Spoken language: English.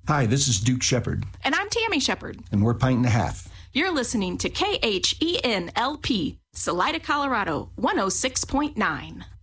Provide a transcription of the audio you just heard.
Hi, this is Duke Shepard. And I'm Tammy Shepard. And we're Pint and a Half. You're listening to KHENLP, Salida, Colorado, 106.9.